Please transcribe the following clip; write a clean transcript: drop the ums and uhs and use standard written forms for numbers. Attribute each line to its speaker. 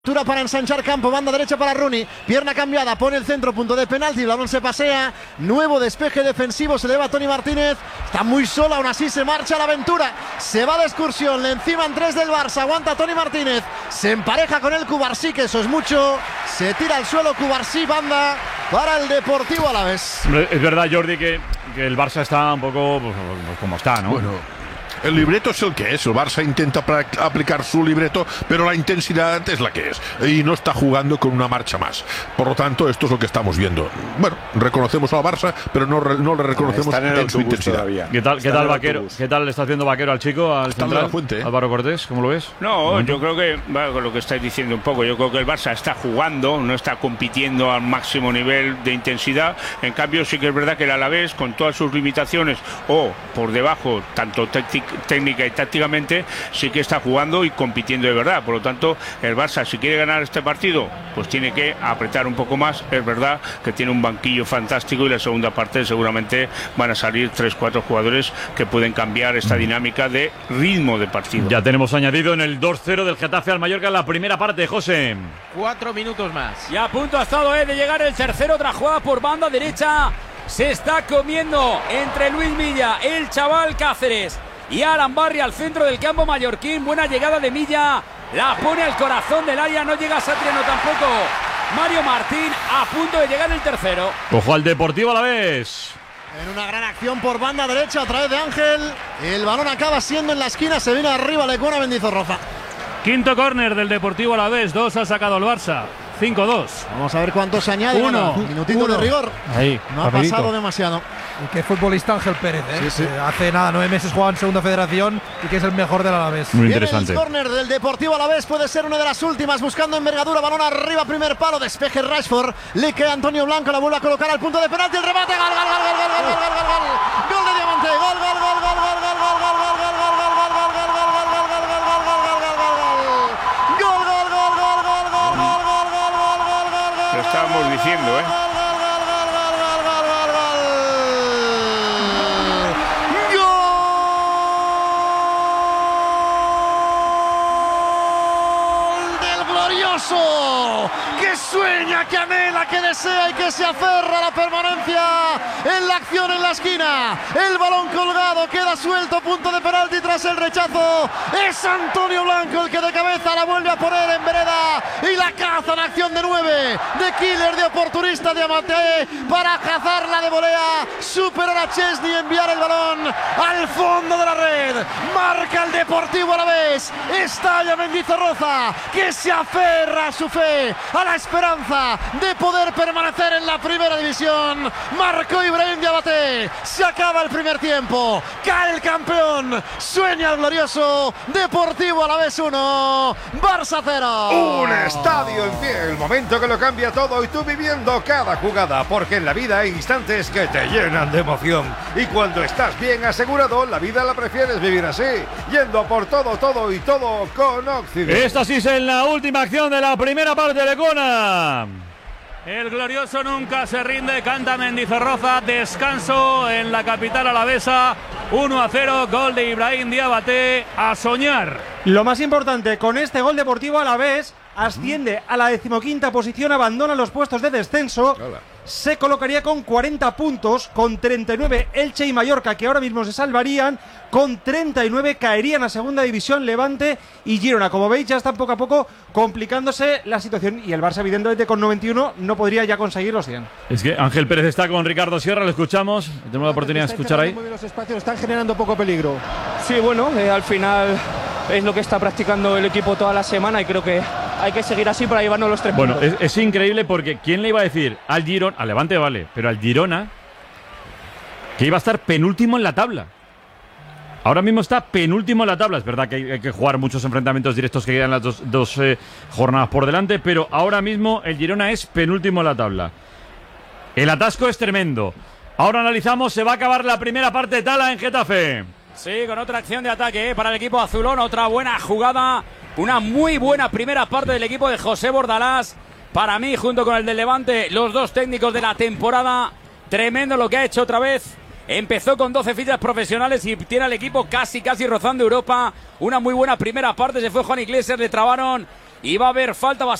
Speaker 1: Para ensanchar campo, banda derecha para Rooney, pierna cambiada, pone el centro, punto de penalti, el balón se pasea, nuevo despeje defensivo, se eleva Toni Martínez, está muy sola, aún así se marcha la aventura, se va de excursión, le enciman tres del Barça, aguanta Toni Martínez, se empareja con el Cubarsí, que eso es mucho, se tira al suelo Cubarsí, banda para el Deportivo Alavés.
Speaker 2: Es verdad, Jordi, que el Barça está un poco pues, como está, ¿no?
Speaker 3: Bueno, el libreto es el que es. El Barça intenta aplicar su libreto, pero la intensidad es la que es. Y no está jugando con una marcha más. Por lo tanto, esto es lo que estamos viendo. Bueno, reconocemos al Barça, pero no le reconocemos en su intensidad.
Speaker 2: Todavía. ¿Qué tal Vaquero? ¿Qué tal le está haciendo Vaquero al chico, al central?
Speaker 3: La fuente,
Speaker 2: Álvaro Cortés, ¿cómo lo ves?
Speaker 4: No, yo creo que, bueno, con lo que estáis diciendo un poco, yo creo que el Barça está jugando, no está compitiendo al máximo nivel de intensidad. En cambio, sí que es verdad que el Alavés, con todas sus limitaciones o por debajo, tanto técnica y tácticamente, sí que está jugando y compitiendo de verdad. Por lo tanto, el Barça, si quiere ganar este partido, pues tiene que apretar un poco más. Es verdad que tiene un banquillo fantástico y la segunda parte seguramente van a salir 3-4 jugadores que pueden cambiar esta dinámica de ritmo de partido.
Speaker 2: Ya tenemos añadido en el 2-0 del Getafe al Mallorca en la primera parte, José.
Speaker 5: 4 minutos más.
Speaker 6: Y a punto ha estado de llegar el tercero, otra jugada por banda derecha. Se está comiendo entre Luis Milla, el chaval Cáceres y Alan Barry al centro del campo mallorquín. Buena llegada de Milla, la pone al corazón del área, no llega Satriano tampoco. Mario Martín a punto de llegar el tercero.
Speaker 2: Ojo al Deportivo Alavés.
Speaker 1: En una gran acción por banda derecha a través de Ángel. El balón acaba siendo en la esquina, se viene arriba Lecuona Mendizorroza.
Speaker 7: Quinto córner del Deportivo Alavés, 2 ha sacado el Barça. 5-2.
Speaker 1: Vamos a ver cuánto se añade.
Speaker 7: 1.
Speaker 1: Minutito de rigor.
Speaker 7: Ahí,
Speaker 1: no rapidito. Ha pasado demasiado.
Speaker 8: Y qué futbolista Ángel Pérez, ¿eh?
Speaker 1: Sí.
Speaker 8: Hace 9 meses jugaba en Segunda Federación y que es el mejor del Alavés.
Speaker 2: Muy interesante.
Speaker 1: El córner del Deportivo Alavés puede ser una de las últimas, buscando envergadura, balón arriba, primer palo, despeje Rashford, le queda Antonio Blanco, la vuelve a colocar al punto de penalti, el remate, gol de Diamante,
Speaker 4: Lo estábamos diciendo, ¿eh?
Speaker 1: Que sueña, que anhela, que desea y que se aferra a la permanencia en la acción en la esquina. El balón colgado, queda suelto, punto de penalti tras el rechazo. Es Antonio Blanco el que de cabeza la vuelve a poner en vereda y la caza en acción de 9, de killer, de oportunista Diamante para cazarla de volea, superar a Chesney y enviar el balón al fondo de la red. Marca el Deportivo Alavés, estalla Mendizorroza, que se aferra a su fe, a la esperanza de poder permanecer en la primera división. Marcó Ibrahim Diabaté, se acaba el primer tiempo, cae el campeón, sueña el glorioso Deportivo Alavés 1, Barça 0.
Speaker 9: Un estadio en pie, el momento que lo cambia todo y tú viviendo cada jugada, porque en la vida hay instantes que te llenan de emoción y cuando estás bien asegurado, la vida la prefieres vivir así, yendo a por todo y todo con Occident.
Speaker 2: Esta sí es en la última acción de la primera parte de Lecuona.
Speaker 7: El glorioso nunca se rinde, canta Mendizorroza, descanso en la capital alavesa, 1-0, gol de Ibrahim Diabaté, a soñar.
Speaker 8: Lo más importante, con este gol Deportivo Alavés asciende a la 15ª posición, abandona los puestos de descenso. Se colocaría con 40 puntos, con 39 Elche y Mallorca, que ahora mismo se salvarían, con 39 caerían a segunda división Levante y Girona. Como veis, ya están poco a poco complicándose la situación y el Barça, evidentemente, con 91 no podría ya conseguir los 100.
Speaker 2: Es que Ángel Pérez está con Ricardo Sierra, lo escuchamos, tenemos la oportunidad de escuchar ahí.
Speaker 10: Los espacios están generando poco peligro.
Speaker 11: Sí, bueno, al final es lo que está practicando el equipo toda la semana y creo que hay que seguir así para llevarnos los 3 puntos.
Speaker 2: Bueno, es increíble porque ¿quién le iba a decir al Girona, al Levante vale, pero al Girona, que iba a estar penúltimo en la tabla? Ahora mismo está penúltimo en la tabla. Es verdad que hay que jugar muchos enfrentamientos directos que quedan las dos jornadas por delante, pero ahora mismo el Girona es penúltimo en la tabla. El atasco es tremendo. Ahora analizamos, se va a acabar la primera parte de Tala en Getafe.
Speaker 6: Sí, con otra acción de ataque para el equipo azulón, otra buena jugada, una muy buena primera parte del equipo de José Bordalás. Para mí, junto con el del Levante, los dos técnicos de la temporada. Tremendo lo que ha hecho otra vez. Empezó con 12 fichas profesionales y tiene al equipo casi rozando Europa. Una muy buena primera parte, se fue Juan Iglesias, le trabaron Y va a haber falta.